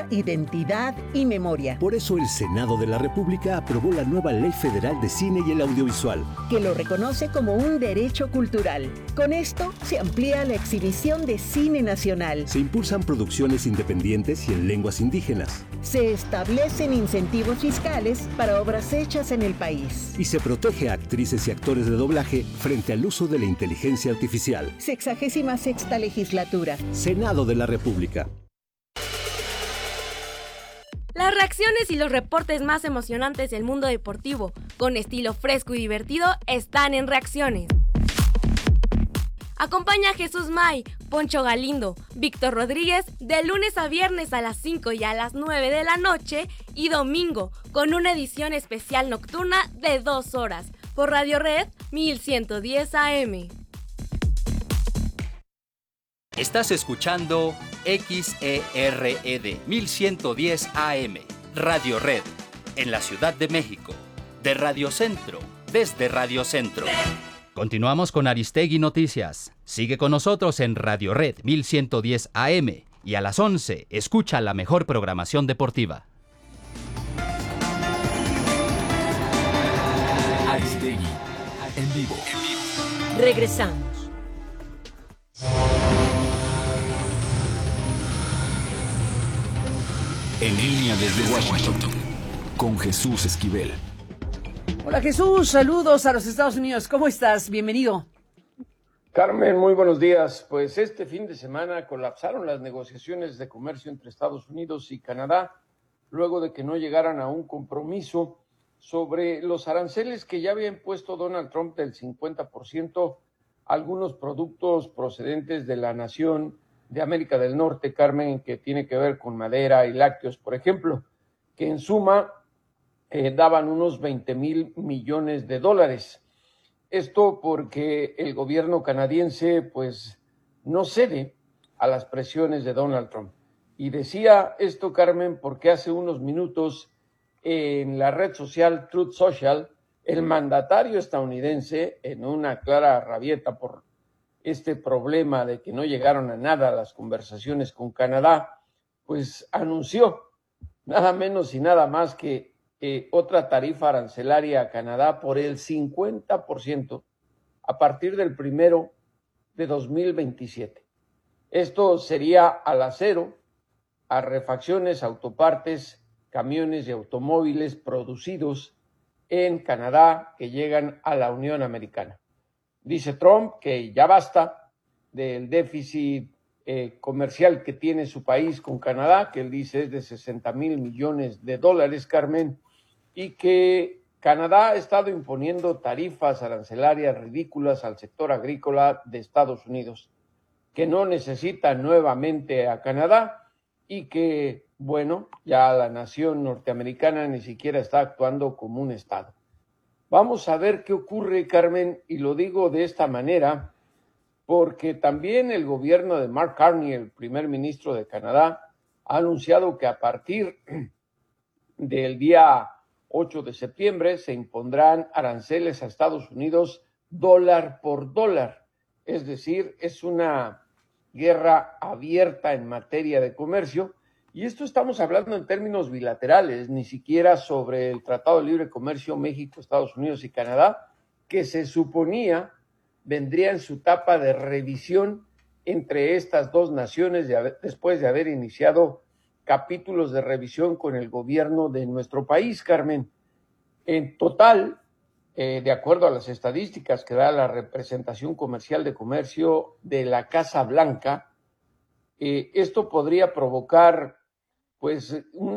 identidad y memoria. Por eso el Senado de la República aprobó la nueva Ley Federal de Cine y el Audiovisual, que lo reconoce como un derecho cultural. Con esto se amplía la exhibición de cine nacional. Se impulsan producciones independientes y en lenguas indígenas. Se establecen incentivos fiscales para obras hechas en el país. Y se protege a actrices y actores de doblaje frente al uso de la inteligencia artificial. 66ª legislatura. Senado de la República. Las reacciones y los reportes más emocionantes del mundo deportivo, con estilo fresco y divertido, están en Reacciones. Acompaña a Jesús May, Poncho Galindo, Víctor Rodríguez de lunes a viernes a las 5 y a las 9 de la noche y domingo con una edición especial nocturna de 2 horas por Radio Red 1110 AM. Estás escuchando XERED 1110 AM, Radio Red, en la Ciudad de México, de Radio Centro, desde Radio Centro. Continuamos con Aristegui Noticias. Sigue con nosotros en Radio Red 1110 AM y a las 11 escucha la mejor programación deportiva. Aristegui, en vivo. Regresamos. En línea desde Washington, con Jesús Esquivel. Hola Jesús, saludos a los Estados Unidos. ¿Cómo estás? Bienvenido. Carmen, muy buenos días. Pues este fin de semana colapsaron las negociaciones de comercio entre Estados Unidos y Canadá, luego de que no llegaran a un compromiso sobre los aranceles que ya había impuesto Donald Trump del 50% a algunos productos procedentes de la nación de América del Norte, Carmen, que tiene que ver con madera y lácteos, por ejemplo, que en suma daban unos 20,000 millones de dólares. Esto porque el gobierno canadiense pues no cede a las presiones de Donald Trump. Y decía esto, Carmen, porque hace unos minutos en la red social Truth Social, el mandatario estadounidense, en una clara rabieta por este problema de que no llegaron a nada las conversaciones con Canadá, pues anunció nada menos y nada más que otra tarifa arancelaria a Canadá por el 50% a partir del 1 de 2027. Esto sería al acero, a refacciones, autopartes, camiones y automóviles producidos en Canadá que llegan a la Unión Americana. Dice Trump que ya basta del déficit comercial que tiene su país con Canadá, que él dice es de 60,000 millones de dólares, Carmen, y que Canadá ha estado imponiendo tarifas arancelarias ridículas al sector agrícola de Estados Unidos, que no necesita nuevamente a Canadá y que, bueno, ya la nación norteamericana ni siquiera está actuando como un estado. Vamos a ver qué ocurre, Carmen, y lo digo de esta manera, porque también el gobierno de Mark Carney, el primer ministro de Canadá, ha anunciado que a partir del día 8 de septiembre se impondrán aranceles a Estados Unidos dólar por dólar. Es decir, es una guerra abierta en materia de comercio. Y esto estamos hablando en términos bilaterales, ni siquiera sobre el Tratado de Libre Comercio México, Estados Unidos y Canadá, que se suponía vendría en su etapa de revisión entre estas dos naciones después de haber iniciado capítulos de revisión con el gobierno de nuestro país, Carmen. En total, de acuerdo a las estadísticas que da la representación comercial de comercio de la Casa Blanca, esto podría provocar pues un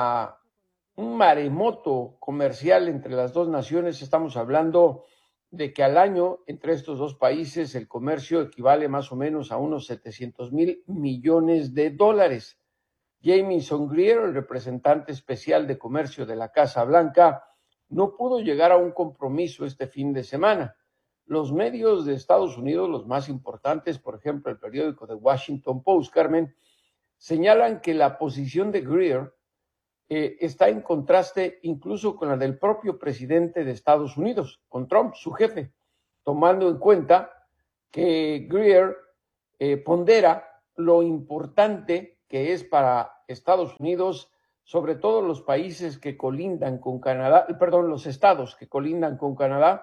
maremoto comercial entre las dos naciones. Estamos hablando de que al año entre estos dos países el comercio equivale más o menos a unos 700,000 millones de dólares. Jamieson Greer, el representante especial de comercio de la Casa Blanca, no pudo llegar a un compromiso este fin de semana. Los medios de Estados Unidos, los más importantes, por ejemplo, el periódico The Washington Post, Carmen, señalan que la posición de Greer está en contraste incluso con la del propio presidente de Estados Unidos, con Trump, su jefe, tomando en cuenta que Greer pondera lo importante que es para Estados Unidos, sobre todo los países que colindan con Canadá, los estados que colindan con Canadá,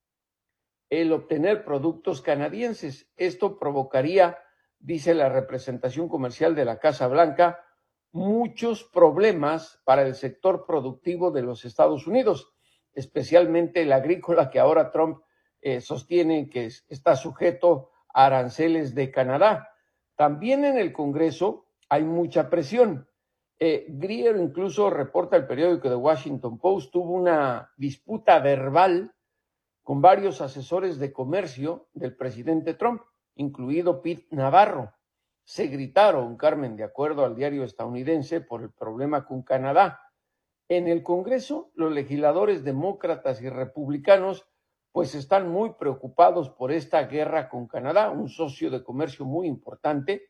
el obtener productos canadienses. Esto provocaría, dice la representación comercial de la Casa Blanca, muchos problemas para el sector productivo de los Estados Unidos, especialmente el agrícola, que ahora Trump sostiene que está sujeto a aranceles de Canadá. También en el Congreso hay mucha presión. Greer, incluso reporta el periódico The Washington Post, tuvo una disputa verbal con varios asesores de comercio del presidente Trump, incluido Pete Navarro. Se gritaron, Carmen, de acuerdo al diario estadounidense, por el problema con Canadá. En el Congreso, los legisladores demócratas y republicanos pues están muy preocupados por esta guerra con Canadá, un socio de comercio muy importante,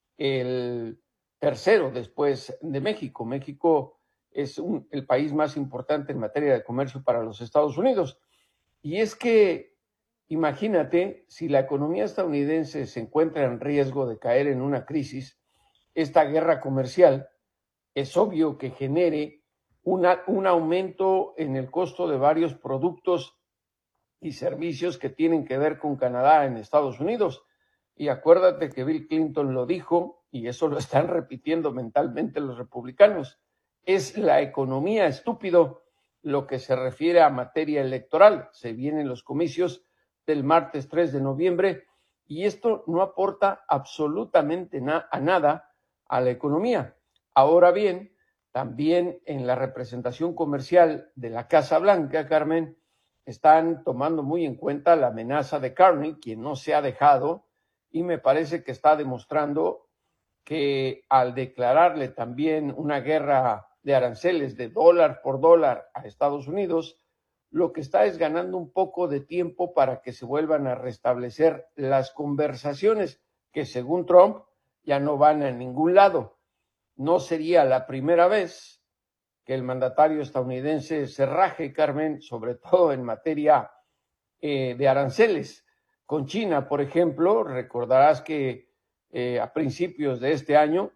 el tercero después de México. México es el país más importante en materia de comercio para los Estados Unidos. Y es que, imagínate, si la economía estadounidense se encuentra en riesgo de caer en una crisis, esta guerra comercial es obvio que genere un aumento en el costo de varios productos y servicios que tienen que ver con Canadá en Estados Unidos. Y acuérdate que Bill Clinton lo dijo, y eso lo están repitiendo mentalmente los republicanos, es la economía, estúpido, lo que se refiere a materia electoral. Se vienen los comicios del martes 3 de noviembre y esto no aporta absolutamente a nada a la economía. Ahora bien, también en la representación comercial de la Casa Blanca, Carmen, están tomando muy en cuenta la amenaza de Carney, quien no se ha dejado, y me parece que está demostrando que al declararle también una guerra de aranceles de dólar por dólar a Estados Unidos, lo que está es ganando un poco de tiempo para que se vuelvan a restablecer las conversaciones que, según Trump, ya no van a ningún lado. No sería la primera vez que el mandatario estadounidense se raje, Carmen, sobre todo en materia de aranceles. Con China, por ejemplo, recordarás que a principios de este año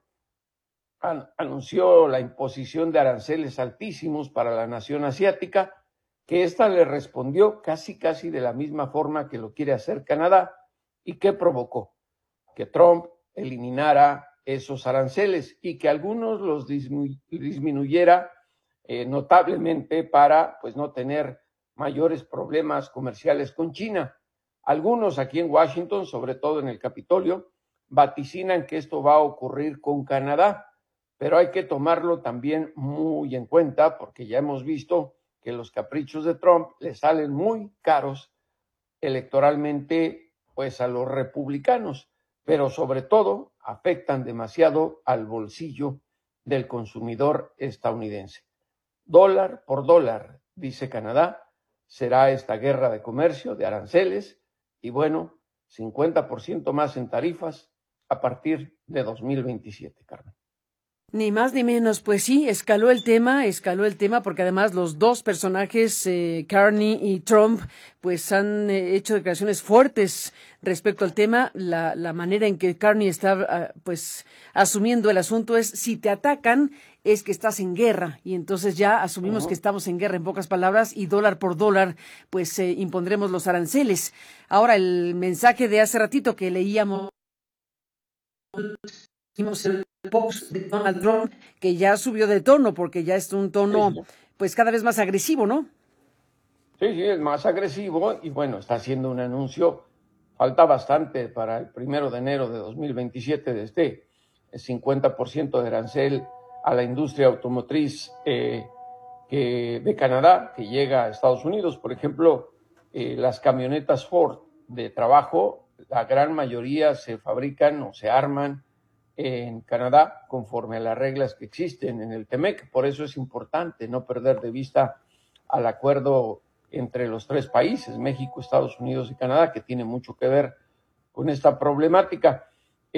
anunció la imposición de aranceles altísimos para la nación asiática, que ésta le respondió casi de la misma forma que lo quiere hacer Canadá. ¿Y qué provocó? Que Trump eliminara esos aranceles y que algunos los disminuyera notablemente para pues no tener mayores problemas comerciales con China. Algunos aquí en Washington, sobre todo en el Capitolio, vaticinan que esto va a ocurrir con Canadá, pero hay que tomarlo también muy en cuenta porque ya hemos visto que los caprichos de Trump le salen muy caros electoralmente pues a los republicanos, pero sobre todo afectan demasiado al bolsillo del consumidor estadounidense. Dólar por dólar, dice Canadá, será esta guerra de comercio, de aranceles, y bueno, 50% más en tarifas a partir de 2027, Carmen. Ni más ni menos, pues sí, escaló el tema, porque además los dos personajes, Carney y Trump, pues han hecho declaraciones fuertes respecto al tema. La manera en que Carney está, pues, asumiendo el asunto es, si te atacan, es que estás en guerra, y entonces ya asumimos que estamos en guerra, en pocas palabras, y dólar por dólar, pues, impondremos los aranceles. Ahora, el mensaje de hace ratito que leíamos, el post de Donald Trump, que ya subió de tono, porque ya es un tono pues cada vez más agresivo, ¿no? Sí, es más agresivo y bueno, está haciendo un anuncio. Falta bastante para el 1 de enero de 2027 de este 50% de arancel a la industria automotriz de Canadá que llega a Estados Unidos. Por ejemplo, las camionetas Ford de trabajo, la gran mayoría se fabrican o se arman en Canadá conforme a las reglas que existen en el TEMEC. Por eso es importante no perder de vista al acuerdo entre los tres países, México, Estados Unidos y Canadá, que tiene mucho que ver con esta problemática.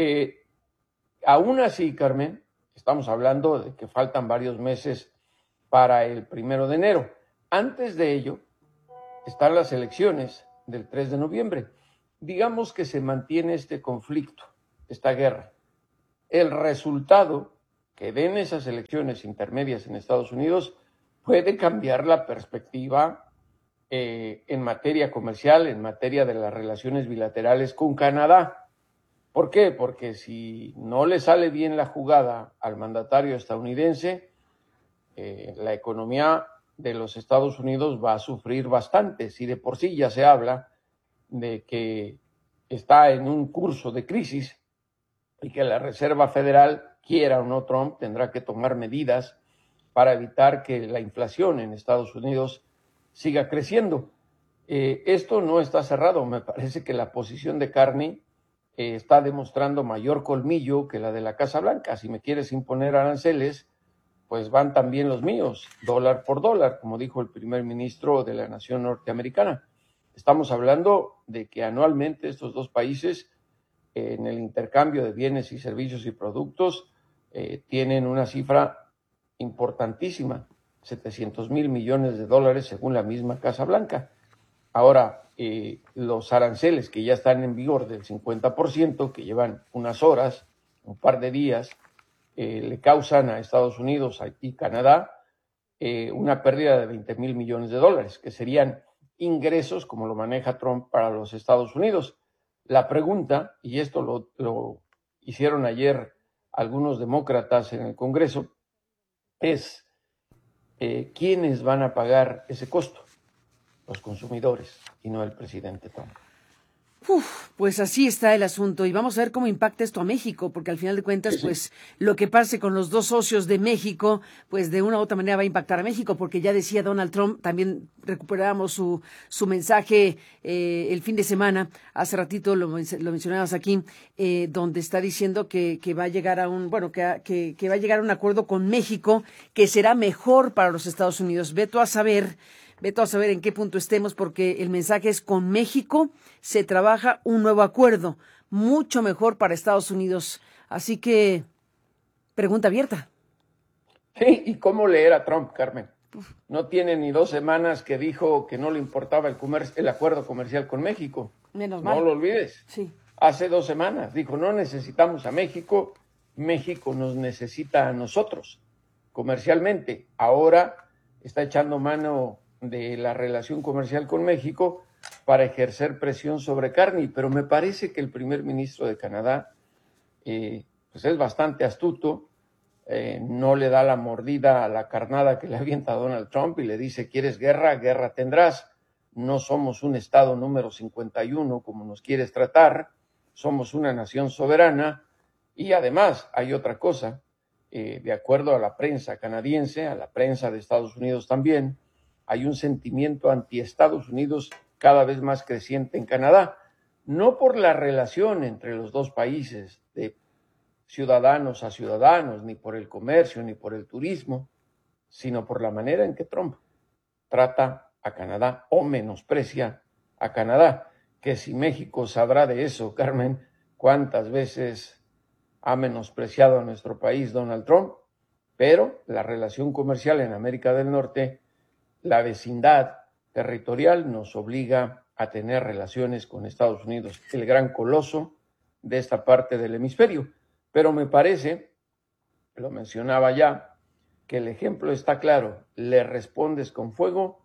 Aún así, Carmen, estamos hablando de que faltan varios meses para el 1 de enero. Antes de ello están las elecciones del 3 de noviembre. Digamos que se mantiene este conflicto, esta guerra. El resultado que den esas elecciones intermedias en Estados Unidos puede cambiar la perspectiva en materia comercial, en materia de las relaciones bilaterales con Canadá. ¿Por qué? Porque si no le sale bien la jugada al mandatario estadounidense, la economía de los Estados Unidos va a sufrir bastante. Si de por sí ya se habla de que está en un curso de crisis y que la Reserva Federal, quiera o no Trump, tendrá que tomar medidas para evitar que la inflación en Estados Unidos siga creciendo. Esto no está cerrado. Me parece que la posición de Carney está demostrando mayor colmillo que la de la Casa Blanca. Si me quieres imponer aranceles, pues van también los míos, dólar por dólar, como dijo el primer ministro de la nación norteamericana. Estamos hablando de que anualmente estos dos países, en el intercambio de bienes y servicios y productos, tienen una cifra importantísima, 700,000 millones de dólares según la misma Casa Blanca. Ahora, los aranceles que ya están en vigor del 50%, que llevan unas horas, un par de días, le causan a Estados Unidos y Canadá una pérdida de 20,000 millones de dólares, que serían ingresos, como lo maneja Trump, para los Estados Unidos. La pregunta, y esto lo hicieron ayer algunos demócratas en el Congreso, es ¿quiénes van a pagar ese costo? Los consumidores y no el presidente Trump. Pues así está el asunto y vamos a ver cómo impacta esto a México, porque al final de cuentas, sí, pues lo que pase con los dos socios de México, pues de una u otra manera va a impactar a México, porque ya decía Donald Trump, también recuperábamos su mensaje el fin de semana, hace ratito lo mencionabas aquí, donde está diciendo que va a llegar a un acuerdo con México que será mejor para los Estados Unidos. Vete a saber en qué punto estemos, porque el mensaje es: con México se trabaja un nuevo acuerdo, mucho mejor para Estados Unidos. Así que, pregunta abierta. Sí, ¿y cómo leer a Trump, Carmen? No tiene ni 2 semanas que dijo que no le importaba el acuerdo comercial con México. Menos mal. No lo olvides. Sí. Hace 2 semanas dijo: no necesitamos a México, México nos necesita a nosotros comercialmente. Ahora está echando mano de la relación comercial con México para ejercer presión sobre Carney, pero me parece que el primer ministro de Canadá pues es bastante astuto, no le da la mordida a la carnada que le avienta Donald Trump y le dice: ¿quieres guerra? Guerra tendrás. No somos un estado número 51 como nos quieres tratar, somos una nación soberana. Y además hay otra cosa, de acuerdo a la prensa canadiense, a la prensa de Estados Unidos también, hay un sentimiento anti-Estados Unidos cada vez más creciente en Canadá, no por la relación entre los dos países de ciudadanos a ciudadanos, ni por el comercio, ni por el turismo, sino por la manera en que Trump trata a Canadá o menosprecia a Canadá, que si México sabrá de eso, Carmen, cuántas veces ha menospreciado a nuestro país Donald Trump, pero la relación comercial en América del Norte, la vecindad territorial, nos obliga a tener relaciones con Estados Unidos, el gran coloso de esta parte del hemisferio. Pero me parece, lo mencionaba ya, que el ejemplo está claro: le respondes con fuego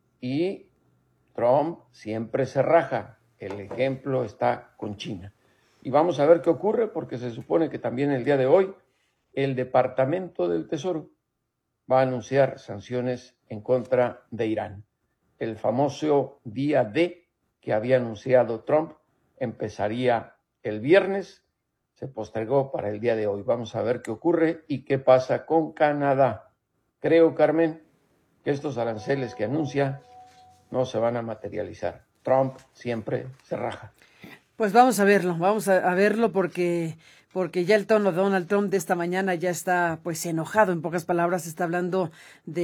y Trump siempre se raja. El ejemplo está con China. Y vamos a ver qué ocurre, porque se supone que también el día de hoy el Departamento del Tesoro va a anunciar sanciones en contra de Irán. El famoso día D que había anunciado Trump empezaría el viernes, se postergó para el día de hoy. Vamos a ver qué ocurre y qué pasa con Canadá. Creo, Carmen, que estos aranceles que anuncia no se van a materializar. Trump siempre se raja. Pues vamos a verlo porque ya el tono de Donald Trump de esta mañana ya está pues enojado, en pocas palabras está hablando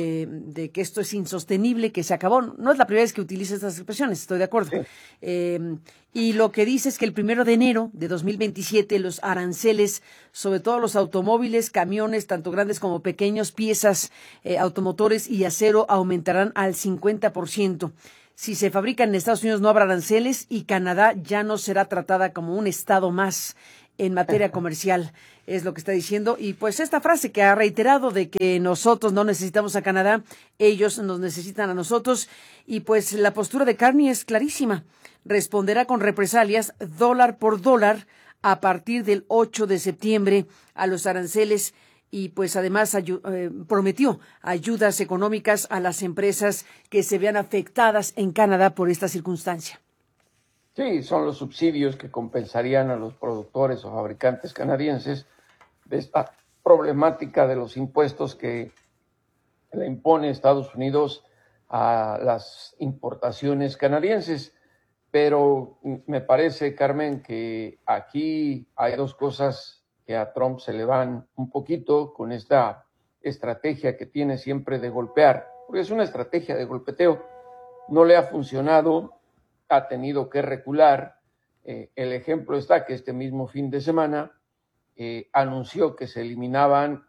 de que esto es insostenible, que se acabó. No es la primera vez que utiliza estas expresiones, estoy de acuerdo. Sí. Y lo que dice es que el 1 de enero de 2027 los aranceles, sobre todo los automóviles, camiones, tanto grandes como pequeños, piezas, automotores y acero, aumentarán al 50%. Si se fabrican en Estados Unidos no habrá aranceles y Canadá ya no será tratada como un estado más en materia comercial, es lo que está diciendo. Y pues esta frase que ha reiterado de que nosotros no necesitamos a Canadá, ellos nos necesitan a nosotros. Y pues la postura de Carney es clarísima. Responderá con represalias dólar por dólar a partir del 8 de septiembre a los aranceles. Y pues además prometió ayudas económicas a las empresas que se vean afectadas en Canadá por esta circunstancia. Sí, son los subsidios que compensarían a los productores o fabricantes canadienses de esta problemática de los impuestos que le impone Estados Unidos a las importaciones canadienses. Pero me parece, Carmen, que aquí hay dos cosas que a Trump se le van un poquito con esta estrategia que tiene siempre de golpear, porque es una estrategia de golpeteo. No le ha funcionado, ha tenido que recular. El ejemplo está que este mismo fin de semana anunció que se eliminaban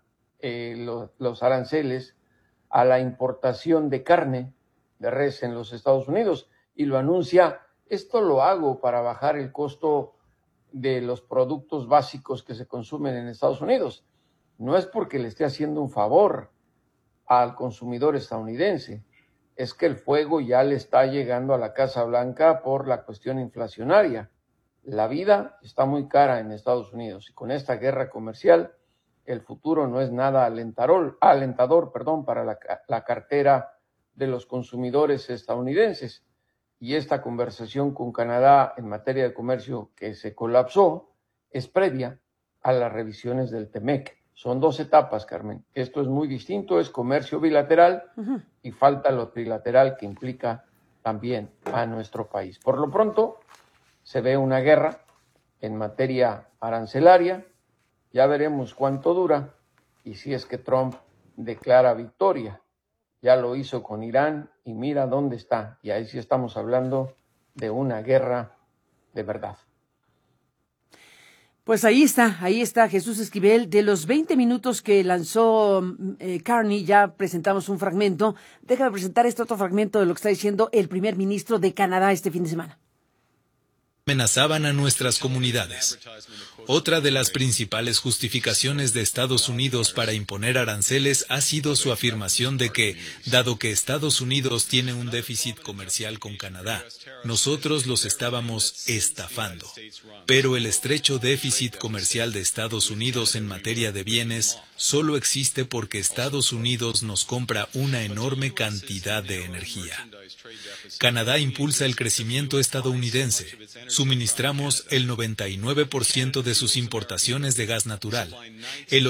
los aranceles a la importación de carne de res en los Estados Unidos, y lo anuncia: esto lo hago para bajar el costo de los productos básicos que se consumen en Estados Unidos. No es porque le esté haciendo un favor al consumidor estadounidense, es que el fuego ya le está llegando a la Casa Blanca por la cuestión inflacionaria. La vida está muy cara en Estados Unidos, y con esta guerra comercial el futuro no es nada alentador, para la cartera de los consumidores estadounidenses. Y esta conversación con Canadá en materia de comercio que se colapsó es previa a las revisiones del TEMEC. Son dos etapas, Carmen. Esto es muy distinto, es comercio bilateral y falta lo trilateral que implica también a nuestro país. Por lo pronto, se ve una guerra en materia arancelaria. Ya veremos cuánto dura y si es que Trump declara victoria. Ya lo hizo con Irán y mira dónde está. Y ahí sí estamos hablando de una guerra de verdad. Pues ahí está Jesús Esquivel. De los 20 minutos que lanzó Carney, ya presentamos un fragmento. Déjame presentar este otro fragmento de lo que está diciendo el primer ministro de Canadá este fin de semana. Amenazaban a nuestras comunidades. Otra de las principales justificaciones de Estados Unidos para imponer aranceles ha sido su afirmación de que, dado que Estados Unidos tiene un déficit comercial con Canadá, nosotros los estábamos estafando. Pero el estrecho déficit comercial de Estados Unidos en materia de bienes solo existe porque Estados Unidos nos compra una enorme cantidad de energía. Canadá impulsa el crecimiento estadounidense. Suministramos el 99% de sus importaciones de gas natural, el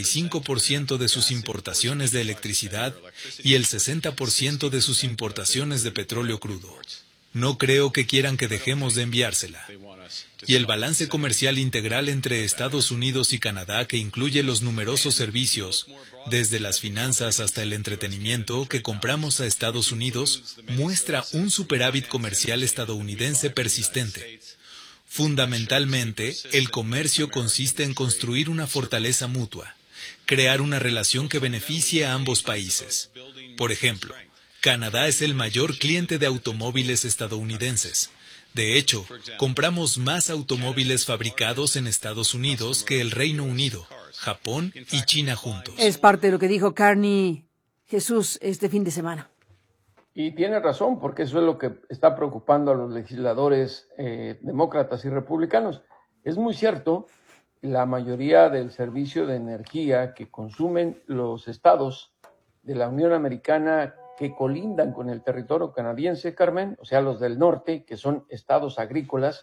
85% de sus importaciones de electricidad y el 60% de sus importaciones de petróleo crudo. No creo que quieran que dejemos de enviársela. Y el balance comercial integral entre Estados Unidos y Canadá, que incluye los numerosos servicios, desde las finanzas hasta el entretenimiento, que compramos a Estados Unidos, muestra un superávit comercial estadounidense persistente. Fundamentalmente, el comercio consiste en construir una fortaleza mutua, crear una relación que beneficie a ambos países. Por ejemplo, Canadá es el mayor cliente de automóviles estadounidenses. De hecho, compramos más automóviles fabricados en Estados Unidos que el Reino Unido, Japón y China juntos. Es parte de lo que dijo Carney, Jesús, este fin de semana. Y tiene razón, porque eso es lo que está preocupando a los legisladores demócratas y republicanos. Es muy cierto, la mayoría del servicio de energía que consumen los estados de la Unión Americana que colindan con el territorio canadiense, Carmen, o sea, los del norte, que son estados agrícolas,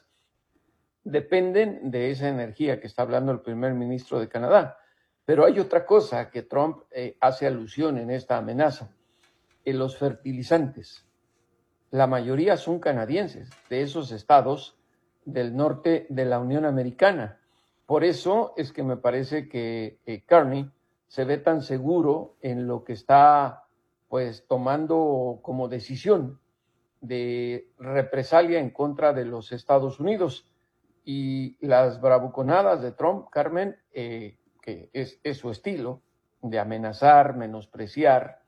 dependen de esa energía que está hablando el primer ministro de Canadá. Pero hay otra cosa que Trump hace alusión en esta amenaza. Los fertilizantes, la mayoría son canadienses, de esos estados del norte de la Unión Americana. Por eso es que me parece que Carney se ve tan seguro en lo que está pues tomando como decisión de represalia en contra de los Estados Unidos. Y las bravuconadas de Trump, Carmen, que es su estilo de amenazar, menospreciar,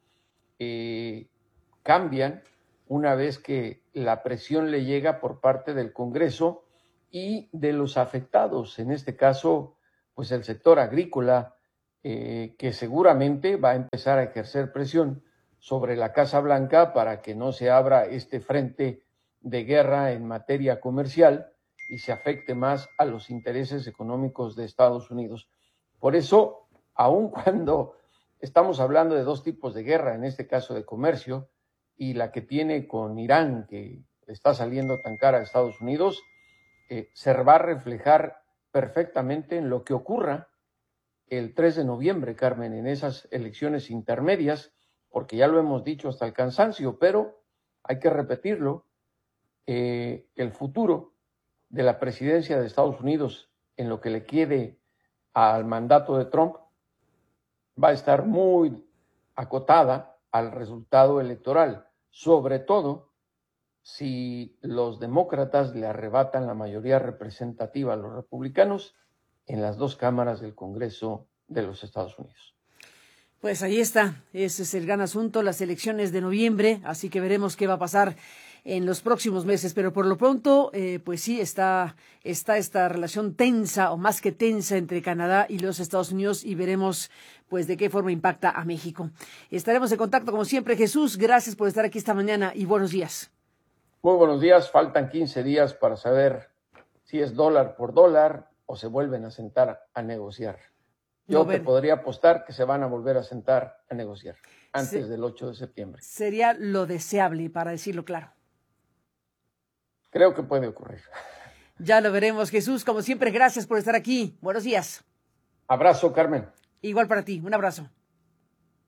cambian una vez que la presión le llega por parte del Congreso y de los afectados, en este caso, pues el sector agrícola, que seguramente va a empezar a ejercer presión sobre la Casa Blanca para que no se abra este frente de guerra en materia comercial y se afecte más a los intereses económicos de Estados Unidos. Por eso, aun cuando estamos hablando de dos tipos de guerra, en este caso de comercio, y la que tiene con Irán, que está saliendo tan cara a Estados Unidos, se va a reflejar perfectamente en lo que ocurra el 3 de noviembre, Carmen, en esas elecciones intermedias, porque ya lo hemos dicho hasta el cansancio, pero hay que repetirlo, el futuro de la presidencia de Estados Unidos en lo que le quede al mandato de Trump va a estar muy acotada al resultado electoral, sobre todo si los demócratas le arrebatan la mayoría representativa a los republicanos en las dos cámaras del Congreso de los Estados Unidos. Pues ahí está, ese es el gran asunto, las elecciones de noviembre, así que veremos qué va a pasar en los próximos meses, pero por lo pronto, pues sí, está esta relación tensa o más que tensa entre Canadá y los Estados Unidos y veremos pues de qué forma impacta a México. Estaremos en contacto como siempre. Jesús, gracias por estar aquí esta mañana y buenos días. Muy buenos días, faltan 15 días para saber si es dólar por dólar o se vuelven a sentar a negociar. Yo te podría apostar que se van a volver a sentar a negociar antes del 8 de septiembre. Sería lo deseable, para decirlo claro. Creo que puede ocurrir. Ya lo veremos, Jesús. Como siempre, gracias por estar aquí. Buenos días. Abrazo, Carmen. Igual para ti. Un abrazo.